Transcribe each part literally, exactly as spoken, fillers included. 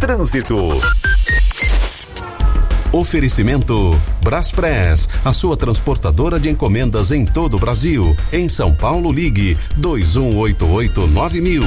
Trânsito. Oferecimento Braspress, a sua transportadora de encomendas em todo o Brasil. Em São Paulo, ligue dois um oito oito nove mil.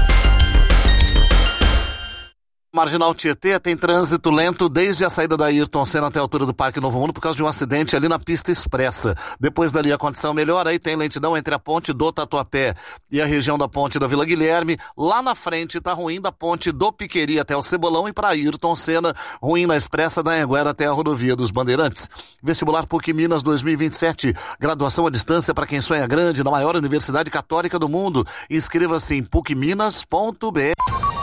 Marginal Tietê tem trânsito lento desde a saída da Ayrton Senna até a altura do Parque Novo Mundo por causa de um acidente ali na pista expressa. Depois dali a condição melhora, aí tem lentidão entre a ponte do Tatuapé e a região da ponte da Vila Guilherme. Lá na frente tá ruim da ponte do Piqueri até o Cebolão e para Ayrton Senna, ruim na expressa da Anhanguera até a rodovia dos Bandeirantes. Vestibular PUC Minas dois mil e vinte e sete, graduação à distância para quem sonha grande na maior universidade católica do mundo. Inscreva-se em puc minas ponto b r.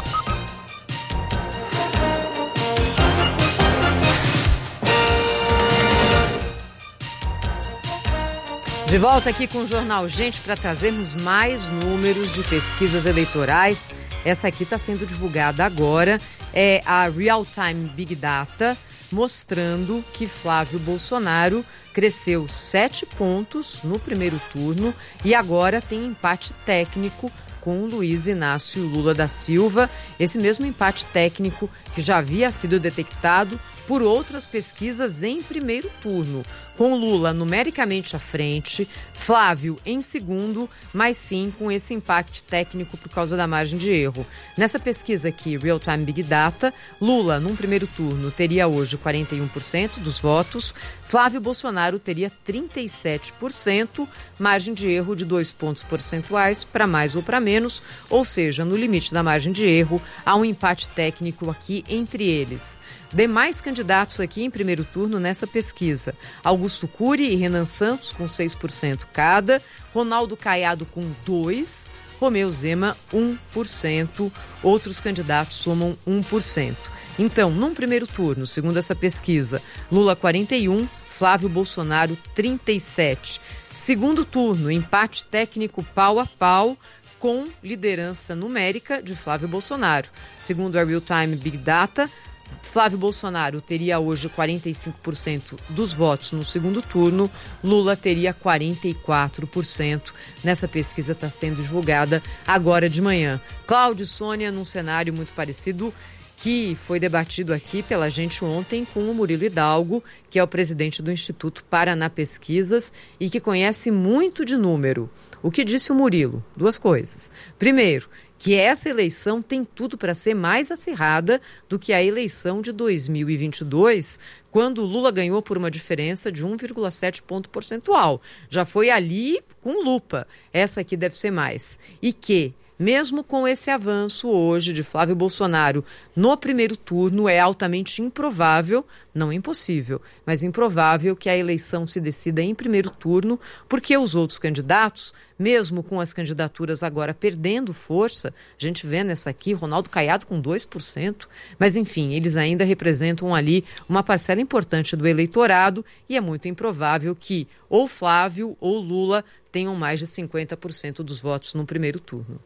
De volta aqui com o Jornal Gente para trazermos mais números de pesquisas eleitorais. Essa aqui está sendo divulgada agora, é a Real Time Big Data, mostrando que Flávio Bolsonaro cresceu sete pontos no primeiro turno e agora tem empate técnico com Luiz Inácio Lula da Silva. Esse mesmo empate técnico que já havia sido detectado por outras pesquisas em primeiro turno, com Lula numericamente à frente, Flávio em segundo, mas sim com esse empate técnico por causa da margem de erro. Nessa pesquisa aqui, Real Time Big Data, Lula, num primeiro turno, teria hoje quarenta e um por cento dos votos, Flávio Bolsonaro teria trinta e sete por cento, margem de erro de dois pontos percentuais para mais ou para menos, ou seja, no limite da margem de erro, há um empate técnico aqui entre eles. Demais candidatos aqui em primeiro turno nessa pesquisa: Augusto Cury e Renan Santos com seis por cento cada, Ronaldo Caiado com dois por cento, Romeu Zema um por cento, outros candidatos somam um por cento. Então, num primeiro turno, segundo essa pesquisa, Lula quarenta e um, Flávio Bolsonaro trinta e sete. Segundo turno, empate técnico pau a pau, com liderança numérica de Flávio Bolsonaro. Segundo a Real Time Big Data, Flávio Bolsonaro teria hoje quarenta e cinco por cento dos votos no segundo turno, Lula teria quarenta e quatro por cento. Nessa pesquisa está sendo divulgada agora de manhã. Cláudio e Sônia, num cenário muito parecido, que foi debatido aqui pela gente ontem com o Murilo Hidalgo, que é o presidente do Instituto Paraná Pesquisas e que conhece muito de número. O que disse o Murilo? Duas coisas. Primeiro, que essa eleição tem tudo para ser mais acirrada do que a eleição de dois mil e vinte e dois, quando Lula ganhou por uma diferença de um vírgula sete ponto percentual. Já foi ali com lupa. Essa aqui deve ser mais. E que, mesmo com esse avanço hoje de Flávio Bolsonaro no primeiro turno, é altamente improvável, não impossível, mas improvável que a eleição se decida em primeiro turno, porque os outros candidatos, mesmo com as candidaturas agora perdendo força, a gente vê nessa aqui, Ronaldo Caiado com dois por cento, mas enfim, eles ainda representam ali uma parcela importante do eleitorado e é muito improvável que ou Flávio ou Lula tenham mais de cinquenta por cento dos votos no primeiro turno.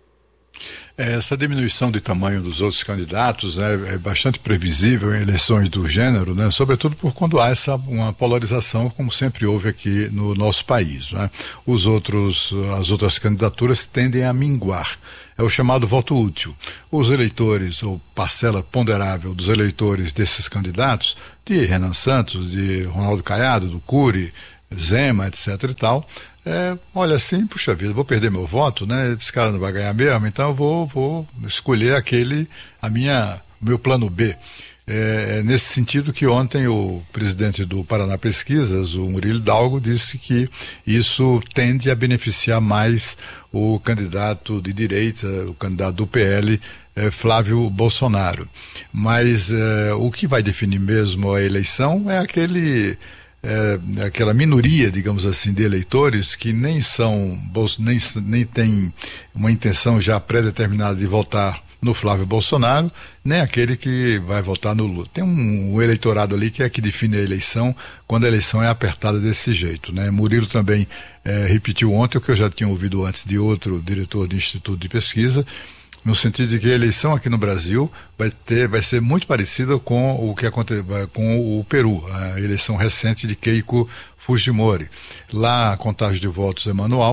Essa diminuição de tamanho dos outros candidatos, né, é bastante previsível em eleições do gênero, né, sobretudo por quando há essa, uma polarização, como sempre houve aqui no nosso país. Né. Os outros, as outras candidaturas tendem a minguar. É o chamado voto útil. Os eleitores, ou parcela ponderável dos eleitores desses candidatos, de Renan Santos, de Ronaldo Caiado, do Cury, Zema, etc e tal, É, olha assim, puxa vida, vou perder meu voto, né? Esse cara não vai ganhar mesmo, então eu vou, vou escolher aquele, a minha, meu plano B. É, é nesse sentido que ontem o presidente do Paraná Pesquisas, o Murilo Hidalgo, disse que isso tende a beneficiar mais o candidato de direita, o candidato do P L, é, Flávio Bolsonaro. Mas é, o que vai definir mesmo a eleição é aquele... É, aquela minoria, digamos assim, de eleitores que nem são, nem, nem tem uma intenção já pré-determinada de votar no Flávio Bolsonaro, nem aquele que vai votar no Lula. Tem um, um eleitorado ali que é que define a eleição quando a eleição é apertada desse jeito, né? Murilo também é, repetiu ontem o que eu já tinha ouvido antes de outro diretor de Instituto de Pesquisa, no sentido de que a eleição aqui no Brasil vai ter, vai ser muito parecida com o que aconteceu com o Peru, a eleição recente de Keiko Fujimori. Lá a contagem de votos é manual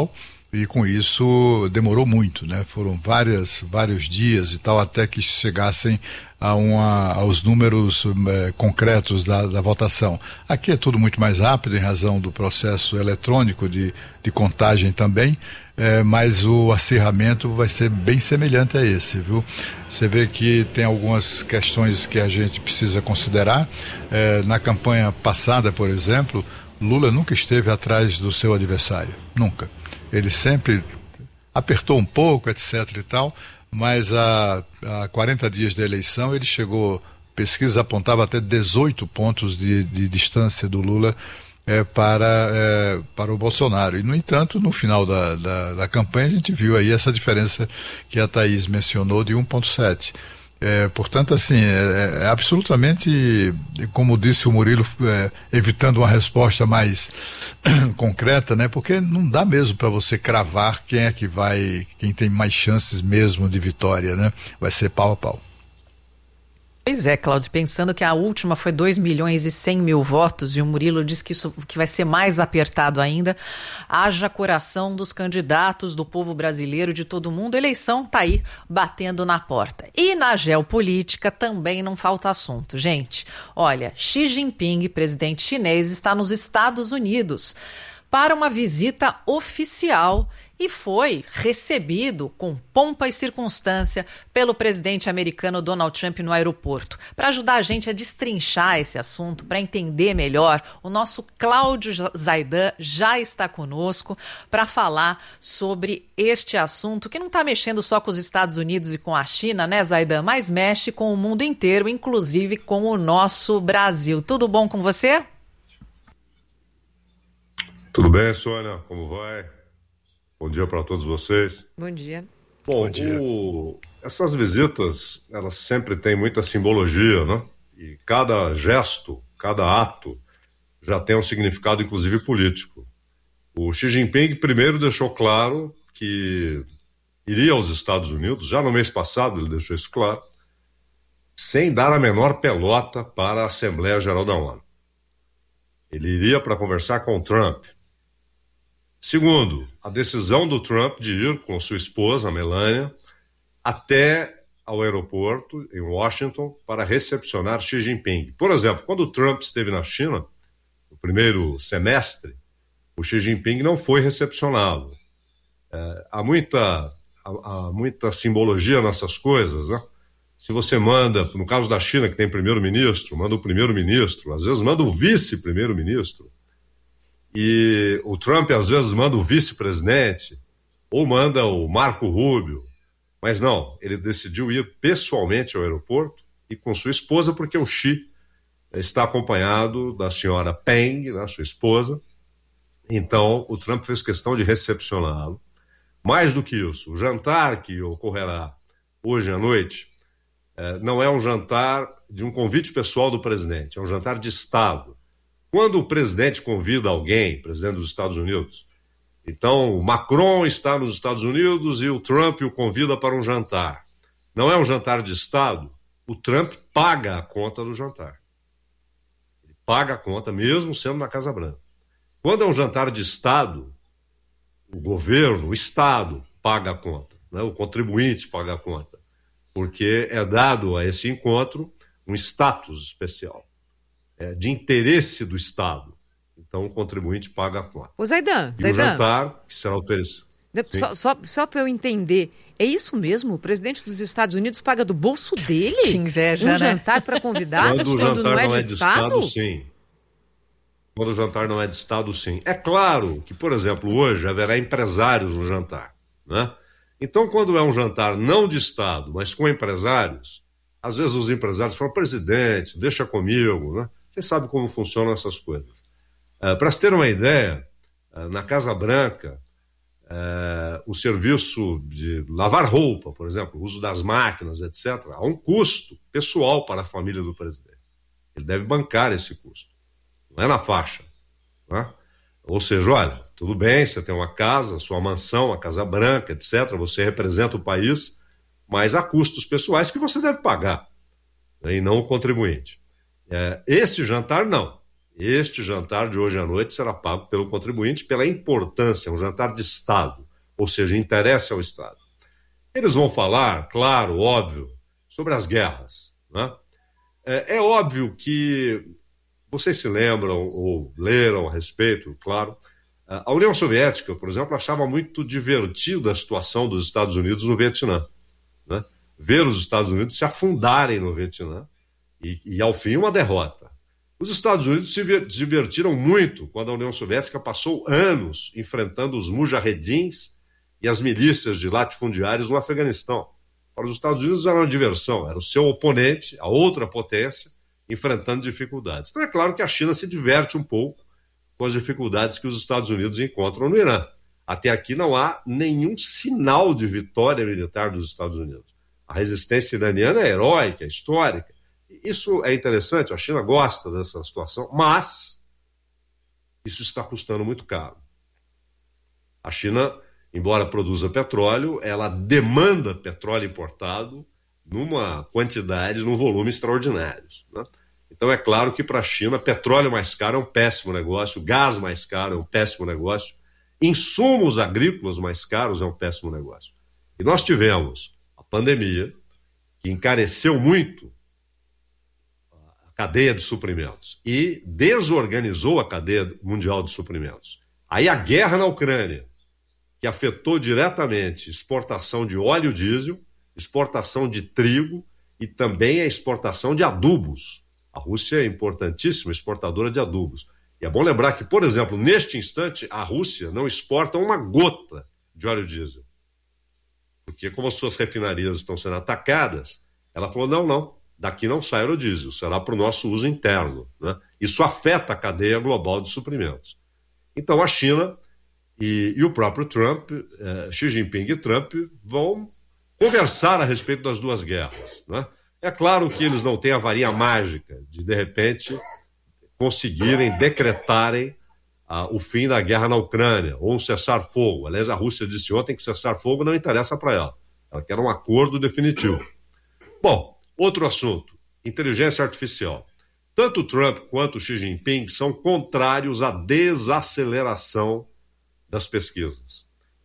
e com isso demorou muito, né? Foram várias, vários dias e tal até que chegassem a uma, aos números eh, concretos da, da votação. Aqui é tudo muito mais rápido em razão do processo eletrônico de, de contagem também, eh, mas o acirramento vai ser bem semelhante a esse, viu? Você vê que tem algumas questões que a gente precisa considerar. Eh, na campanha passada, por exemplo, Lula nunca esteve atrás do seu adversário, nunca. Ele sempre apertou um pouco, etc e tal, mas a, a quarenta dias da eleição ele chegou, pesquisas apontavam até dezoito pontos de, de distância do Lula é, para, é, para o Bolsonaro. E, no entanto, no final da, da, da campanha a gente viu aí essa diferença que a Thaís mencionou de um ponto sete. É, portanto, assim, é, é absolutamente, como disse o Murilo, é, evitando uma resposta mais concreta, né? Porque não dá mesmo para você cravar quem é que vai, quem tem mais chances mesmo de vitória, né? Vai ser pau a pau. Pois é, Cláudio, pensando que a última foi dois milhões e cem mil votos e o Murilo diz que isso que vai ser mais apertado ainda, haja coração dos candidatos, do povo brasileiro, de todo mundo, a eleição tá aí batendo na porta. E na geopolítica também não falta assunto. Gente, olha, Xi Jinping, presidente chinês, está nos Estados Unidos para uma visita oficial e foi recebido com pompa e circunstância pelo presidente americano Donald Trump no aeroporto. Para ajudar a gente a destrinchar esse assunto, para entender melhor, o nosso Cláudio Zaidan já está conosco para falar sobre este assunto, que não está mexendo só com os Estados Unidos e com a China, né, Zaidan? Mas mexe com o mundo inteiro, inclusive com o nosso Brasil. Tudo bom com você? Tudo bem, Sônia? Como vai? Bom dia para todos vocês. Bom dia. Bom, Bom dia. O... essas visitas, elas sempre têm muita simbologia, né? E cada gesto, cada ato, já tem um significado, inclusive, político. O Xi Jinping, primeiro, deixou claro que iria aos Estados Unidos, já no mês passado ele deixou isso claro, sem dar a menor pelota para a Assembleia Geral da ONU. Ele iria para conversar com o Trump. Segundo, a decisão do Trump de ir com sua esposa, Melania, até ao aeroporto em Washington para recepcionar Xi Jinping. Por exemplo, quando o Trump esteve na China, no primeiro semestre, o Xi Jinping não foi recepcioná-lo. É, há, muita, há, há muita simbologia nessas coisas, né? Se você manda, no caso da China, que tem primeiro-ministro, manda o primeiro-ministro, às vezes manda o vice-primeiro-ministro, e o Trump às vezes manda o vice-presidente, ou manda o Marco Rubio, mas não, ele decidiu ir pessoalmente ao aeroporto e com sua esposa, porque o Xi está acompanhado da senhora Peng, né, sua esposa. Então o Trump fez questão de recepcioná-lo. Mais do que isso, o jantar que ocorrerá hoje à noite eh, não é um jantar de um convite pessoal do presidente, é um jantar de Estado. Quando o presidente convida alguém, presidente dos Estados Unidos, então o Macron está nos Estados Unidos e o Trump o convida para um jantar. Não é um jantar de Estado, o Trump paga a conta do jantar. Ele paga a conta, mesmo sendo na Casa Branca. Quando é um jantar de Estado, o governo, o Estado, paga a conta, né? O contribuinte paga a conta, porque é dado a esse encontro um status especial. É, de interesse do Estado. Então, o contribuinte paga a conta. Ô, Zaidan, e Zaidan, o jantar que será oferecido. Só, só, só para eu entender, é isso mesmo? O presidente dos Estados Unidos paga do bolso dele? Que inveja, um né? jantar para convidados quando, quando, o não jantar é de, não é de Estado? Estado, sim. Quando o jantar não é de Estado, sim. É claro que, por exemplo, hoje haverá empresários no jantar, né? Então, quando é um jantar não de Estado, mas com empresários, às vezes os empresários falam, presidente, deixa comigo, né? Você sabe como funcionam essas coisas. Uh, para se ter uma ideia, uh, na Casa Branca, uh, o serviço de lavar roupa, por exemplo, o uso das máquinas, etcétera, há um custo pessoal para a família do presidente. Ele deve bancar esse custo. Não é na faixa. Né? Ou seja, olha, tudo bem, você tem uma casa, sua mansão, a Casa Branca, etcétera, você representa o país, mas há custos pessoais que você deve pagar, né, e não o contribuinte. É, esse jantar, não. Este jantar de hoje à noite será pago pelo contribuinte pela importância, um jantar de Estado. ou seja, interesse ao Estado. Eles vão falar, claro, óbvio, sobre as guerras, né? É, é óbvio que vocês se lembram ou leram a respeito, claro. A União Soviética, por exemplo, achava muito divertida a situação dos Estados Unidos no Vietnã, né? Ver os Estados Unidos se afundarem no Vietnã e, e, ao fim, uma derrota. Os Estados Unidos se divertiram muito quando a União Soviética passou anos enfrentando os mujahedins e as milícias de latifundiários no Afeganistão. Para os Estados Unidos era uma diversão, era o seu oponente, a outra potência, enfrentando dificuldades. Então é claro que a China se diverte um pouco com as dificuldades que os Estados Unidos encontram no Irã. Até aqui não há nenhum sinal de vitória militar dos Estados Unidos. A resistência iraniana é heróica, é histórica. Isso é interessante, a China gosta dessa situação, mas isso está custando muito caro. A China, embora produza petróleo, ela demanda petróleo importado numa quantidade, num volume extraordinários, né? Então é claro que para a China, petróleo mais caro é um péssimo negócio, gás mais caro é um péssimo negócio, insumos agrícolas mais caros é um péssimo negócio. E nós tivemos a pandemia, que encareceu muito a cadeia de suprimentos e desorganizou a cadeia mundial de suprimentos. Aí a guerra na Ucrânia, que afetou diretamente exportação de óleo diesel, exportação de trigo e também a exportação de adubos. A Rússia é importantíssima exportadora de adubos. E é bom lembrar que, por exemplo, neste instante, a Rússia não exporta uma gota de óleo diesel. Porque como as suas refinarias estão sendo atacadas, ela falou, não, não, daqui não sai óleo diesel, será para o nosso uso interno, né? Isso afeta a cadeia global de suprimentos. Então a China e, e o próprio Trump, eh, Xi Jinping e Trump, vão conversar a respeito das duas guerras, né? É claro que eles não têm a varinha mágica de, de repente, conseguirem decretarem ah, o fim da guerra na Ucrânia, ou um cessar-fogo. Aliás, a Rússia disse ontem que cessar-fogo não interessa para ela. Ela quer um acordo definitivo. Bom, outro assunto, inteligência artificial. Tanto Trump quanto Xi Jinping são contrários à desaceleração das pesquisas.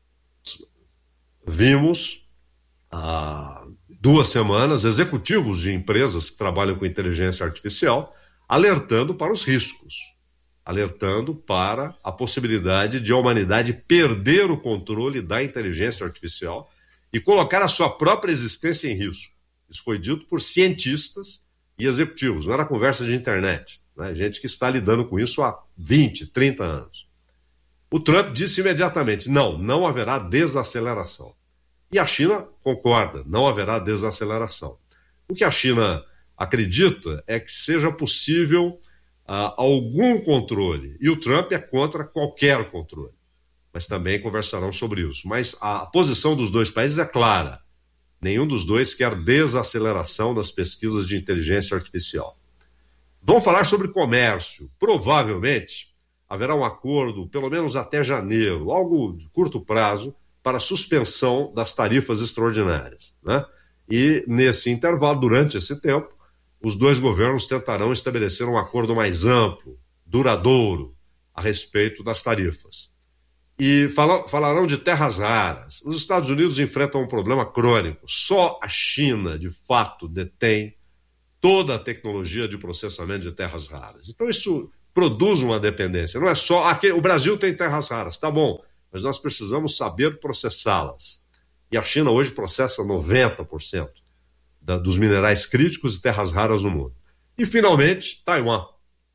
Vimos há duas semanas executivos de empresas que trabalham com inteligência artificial alertando para os riscos, alertando para a possibilidade de a humanidade perder o controle da inteligência artificial e colocar a sua própria existência em risco. Isso foi dito por cientistas e executivos, não era conversa de internet, né? Gente que está lidando com isso há vinte, trinta anos. O Trump disse imediatamente, não, não haverá desaceleração. E a China concorda, não haverá desaceleração. O que a China acredita é que seja possível ah, algum controle, e o Trump é contra qualquer controle, mas também conversarão sobre isso. Mas a posição dos dois países é clara, nenhum dos dois quer desaceleração das pesquisas de inteligência artificial. Vão falar sobre comércio, provavelmente haverá um acordo, pelo menos até janeiro, algo de curto prazo, para a suspensão das tarifas extraordinárias, né? E nesse intervalo, durante esse tempo, os dois governos tentarão estabelecer um acordo mais amplo, duradouro, a respeito das tarifas. E fala, falarão de terras raras. Os Estados Unidos enfrentam um problema crônico. Só a China, de fato, detém toda a tecnologia de processamento de terras raras. Então isso produz uma dependência. Não é só... Aqui, o Brasil tem terras raras, tá bom, mas nós precisamos saber processá-las. E a China hoje processa noventa por cento da, dos minerais críticos e terras raras no mundo. E, finalmente, Taiwan.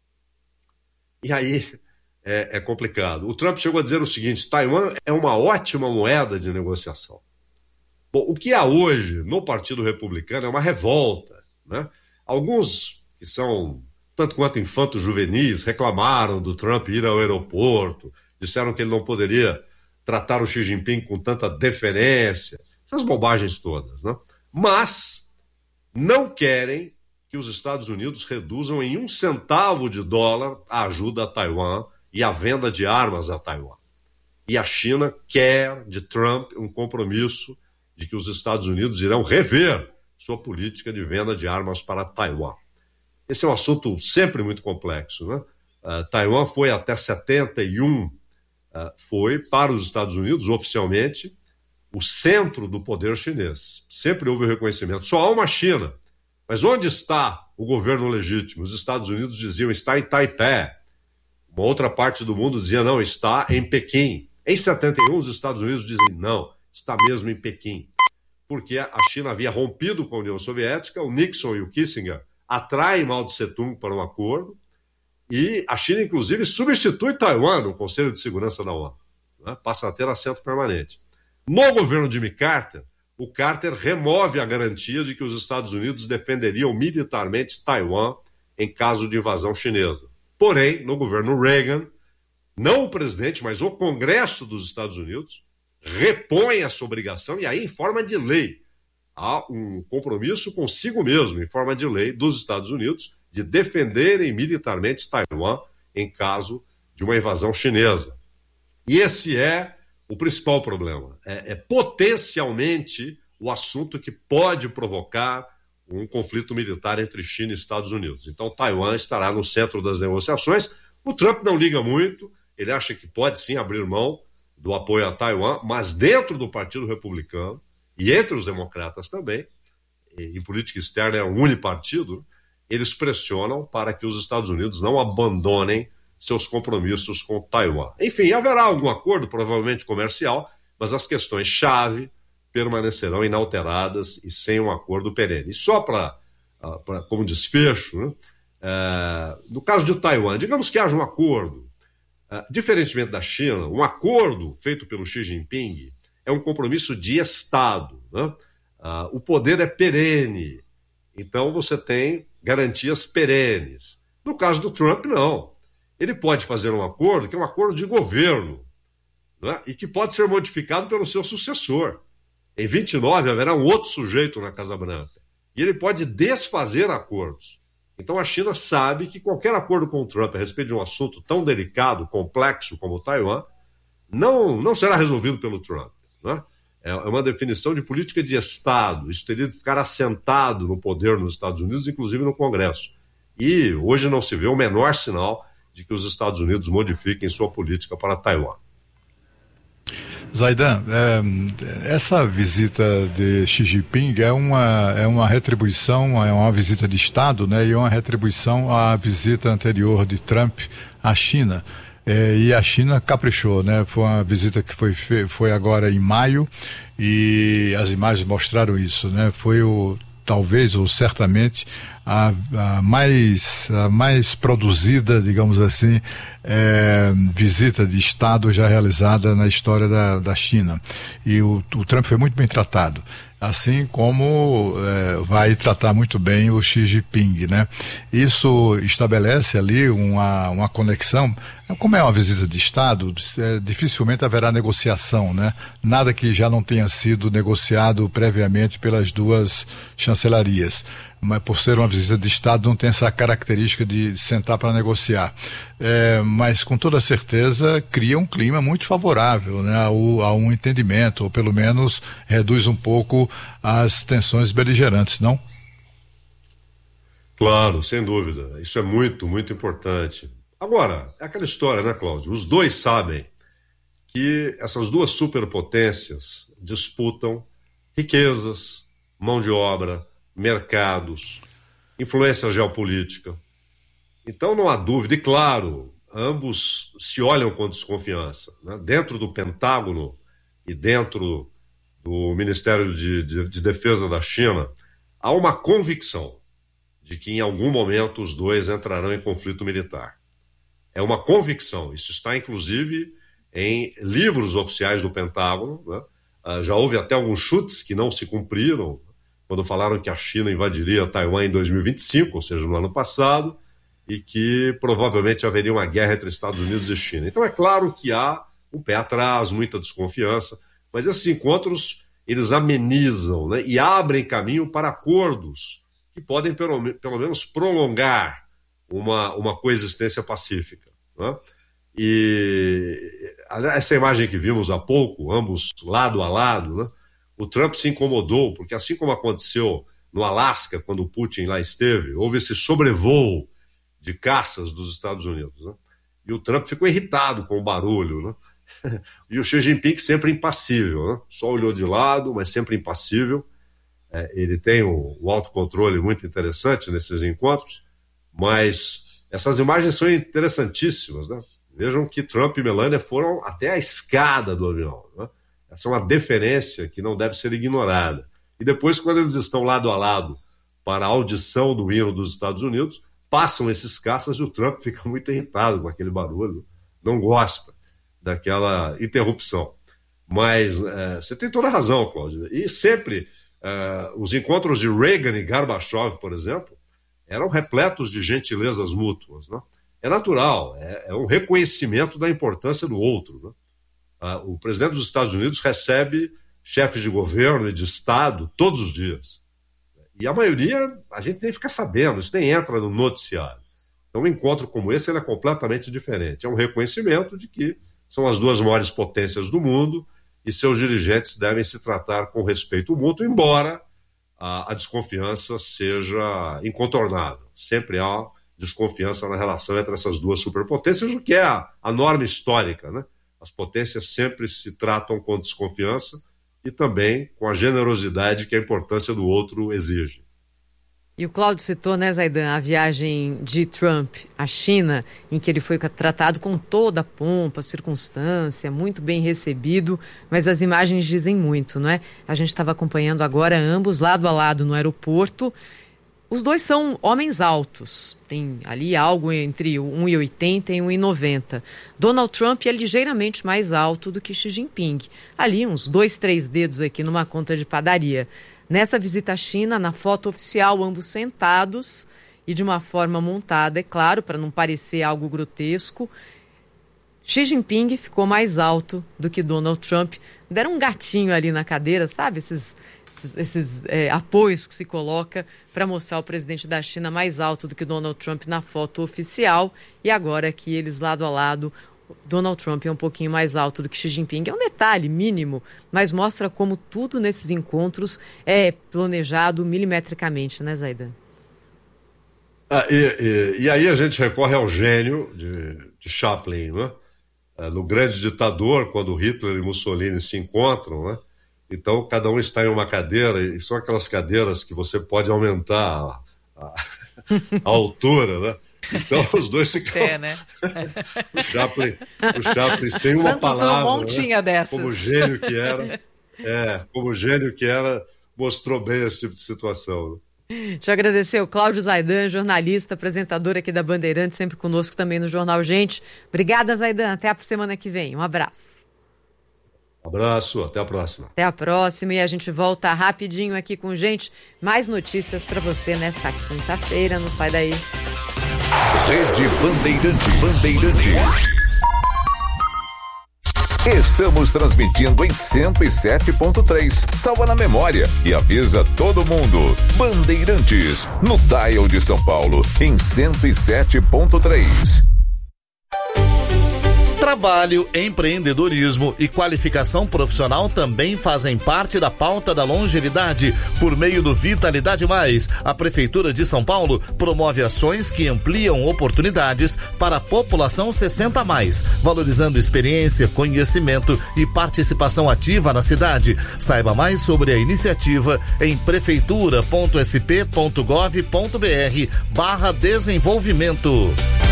E aí é, é complicado. O Trump chegou a dizer o seguinte, Taiwan é uma ótima moeda de negociação. Bom, o que há hoje no Partido Republicano é uma revolta, né? Alguns que são, tanto quanto infantos juvenis, reclamaram do Trump ir ao aeroporto, disseram que ele não poderia tratar o Xi Jinping com tanta deferência, essas bobagens todas, né? Mas não querem que os Estados Unidos reduzam em um centavo de dólar a ajuda a Taiwan e a venda de armas a Taiwan. E a China quer de Trump um compromisso de que os Estados Unidos irão rever sua política de venda de armas para Taiwan. Esse é um assunto sempre muito complexo, né? Uh, Taiwan foi até setenta e um uh, foi, para os Estados Unidos, oficialmente, o centro do poder chinês. Sempre houve o reconhecimento. Só há uma China. Mas onde está o governo legítimo? Os Estados Unidos diziam, está em Taipei. Uma outra parte do mundo dizia, não, está em Pequim. Em setenta e um, os Estados Unidos dizem, não, está mesmo em Pequim. Porque a China havia rompido com a União Soviética, o Nixon e o Kissinger atraem Mao Tse-tung para um acordo, e a China, inclusive, substitui Taiwan no Conselho de Segurança da ONU. Né? Passa a ter assento permanente. No governo de Jimmy Carter, o Carter remove a garantia de que os Estados Unidos defenderiam militarmente Taiwan em caso de invasão chinesa. Porém, no governo Reagan, não o presidente, mas o Congresso dos Estados Unidos repõe essa obrigação, e aí em forma de lei. Há um compromisso consigo mesmo, em forma de lei, dos Estados Unidos, de defenderem militarmente Taiwan em caso de uma invasão chinesa. E esse é o principal problema. É, é potencialmente o assunto que pode provocar um conflito militar entre China e Estados Unidos. Então, Taiwan estará no centro das negociações. O Trump não liga muito, ele acha que pode sim abrir mão do apoio a Taiwan, mas dentro do Partido Republicano e entre os democratas também, em política externa é um unipartido, eles pressionam para que os Estados Unidos não abandonem seus compromissos com Taiwan. Enfim, haverá algum acordo, provavelmente comercial, mas as questões-chave permanecerão inalteradas e sem um acordo perene. E só para, como desfecho, né, uh, no caso de Taiwan, digamos que haja um acordo, uh, diferentemente da China, um acordo feito pelo Xi Jinping é um compromisso de Estado. Né? Uh, o poder é perene, então você tem garantias perenes. No caso do Trump, não. Ele pode fazer um acordo que é um acordo de governo, né? E que pode ser modificado pelo seu sucessor. Em vinte e nove haverá um outro sujeito na Casa Branca. E ele pode desfazer acordos. Então a China sabe que qualquer acordo com o Trump a respeito de um assunto tão delicado, complexo como o Taiwan, não, não será resolvido pelo Trump. Né? É uma definição de política de Estado. Isso teria de ficar assentado no poder nos Estados Unidos, inclusive no Congresso. E hoje não se vê o menor sinal de que os Estados Unidos modifiquem sua política para Taiwan. Zaidan, é, essa visita de Xi Jinping é uma, é uma retribuição, é uma visita de Estado, né, e é uma retribuição à visita anterior de Trump à China. É, e a China caprichou, né? Foi uma visita que foi, foi agora em maio e as imagens mostraram isso, né? Foi o, talvez ou certamente a, a, mais, a mais produzida, digamos assim, é, visita de Estado já realizada na história da, da China. E o, o Trump foi muito bem tratado, assim como é, vai tratar muito bem o Xi Jinping, né? Isso estabelece ali uma, uma conexão. Como é uma visita de Estado, é, dificilmente haverá negociação, né? Nada que já não tenha sido negociado previamente pelas duas chancelarias. Mas por ser uma visita de Estado não tem essa característica de sentar para negociar. É, mas com toda certeza cria um clima muito favorável, né, ao, a um entendimento, ou pelo menos reduz um pouco as tensões beligerantes, não? Claro, sem dúvida. Isso é muito, muito importante. Agora, é aquela história, né, Cláudio? Os dois sabem que essas duas superpotências disputam riquezas, mão de obra, mercados, influência geopolítica. Então não há dúvida, e claro, ambos se olham com desconfiança. Né? Dentro do Pentágono e dentro do Ministério de, de, de Defesa da China, há uma convicção de que em algum momento os dois entrarão em conflito militar. É uma convicção, isso está inclusive em livros oficiais do Pentágono, né? Uh, já houve até alguns chutes que não se cumpriram, quando falaram que a China invadiria Taiwan em dois mil e vinte e cinco, ou seja, no ano passado, e que provavelmente haveria uma guerra entre Estados Unidos e China. Então é claro que há um pé atrás, muita desconfiança, mas esses encontros, eles amenizam, né, e abrem caminho para acordos que podem pelo, pelo menos prolongar uma, uma coexistência pacífica. Né? E essa imagem que vimos há pouco, ambos lado a lado, né? O Trump se incomodou, porque assim como aconteceu no Alasca, quando o Putin lá esteve, houve esse sobrevoo de caças dos Estados Unidos. Né? E o Trump ficou irritado com o barulho. Né? E o Xi Jinping sempre impassível, né? Só olhou de lado, mas sempre impassível. É, ele tem um, um autocontrole muito interessante nesses encontros, mas essas imagens são interessantíssimas, né? Vejam que Trump e Melania foram até a escada do avião, né? Essa é uma deferência que não deve ser ignorada. E depois, quando eles estão lado a lado para a audição do hino dos Estados Unidos, passam esses caças e o Trump fica muito irritado com aquele barulho, não gosta daquela interrupção. Mas é, você tem toda a razão, Cláudio. E sempre é, os encontros de Reagan e Gorbachev, por exemplo, eram repletos de gentilezas mútuas, né? É natural, é, é um reconhecimento da importância do outro, né? Ah, o presidente dos Estados Unidos recebe chefes de governo e de Estado todos os dias. E a maioria a gente nem fica sabendo, isso nem entra no noticiário. Então um encontro como esse ele é completamente diferente. É um reconhecimento de que são as duas maiores potências do mundo e seus dirigentes devem se tratar com respeito mútuo, embora a, a desconfiança seja incontornável. Sempre há desconfiança na relação entre essas duas superpotências, o que é a, a norma histórica, né? As potências sempre se tratam com desconfiança e também com a generosidade que a importância do outro exige. E o Cláudio citou, né, Zaidan, a viagem de Trump à China, em que ele foi tratado com toda a pompa, circunstância, muito bem recebido, mas as imagens dizem muito, não é? A gente estava acompanhando agora ambos lado a lado no aeroporto. Os dois são homens altos, tem ali algo entre um e oitenta e um e noventa. Donald Trump é ligeiramente mais alto do que Xi Jinping, ali uns dois, três dedos aqui numa conta de padaria. Nessa visita à China, na foto oficial, ambos sentados e de uma forma montada, é claro, para não parecer algo grotesco. Xi Jinping ficou mais alto do que Donald Trump. Deram um gatinho ali na cadeira, sabe? Esses, esses, esses é, apoios que se coloca para mostrar o presidente da China mais alto do que Donald Trump na foto oficial. E agora aqui eles lado a lado, Donald Trump é um pouquinho mais alto do que Xi Jinping. É um detalhe mínimo, mas mostra como tudo nesses encontros é planejado milimetricamente, né, Zaidan? Ah, e, e, e aí a gente recorre ao gênio de, de Chaplin, né? No Grande Ditador, quando Hitler e Mussolini se encontram, né? Então cada um está em uma cadeira, e são aquelas cadeiras que você pode aumentar a, a, a altura, né? Então os dois ficam... É, né? o, Chaplin, o Chaplin sem uma Santos palavra, Dumont né? tinha dessas. Como gênio que era, é, como gênio que era, mostrou bem esse tipo de situação, né? Deixa eu agradecer o Cláudio Zaidan, jornalista, apresentador aqui da Bandeirantes, sempre conosco também no Jornal Gente. Obrigada, Zaidan. Até a semana que vem. Um abraço. Um abraço, até a próxima. Até a próxima e a gente volta rapidinho aqui com gente. Mais notícias para você nessa quinta-feira. Não sai daí. Rede Bandeirantes. Bandeirantes. Estamos transmitindo em cento e sete ponto três. Salva na memória e avisa todo mundo. Bandeirantes, no dial de São Paulo, em cento e sete ponto três. Trabalho, empreendedorismo e qualificação profissional também fazem parte da pauta da longevidade. Por meio do Vitalidade Mais, a Prefeitura de São Paulo promove ações que ampliam oportunidades para a população sessenta a mais, valorizando experiência, conhecimento e participação ativa na cidade. Saiba mais sobre a iniciativa em prefeitura ponto s p ponto gov ponto b r barra desenvolvimento.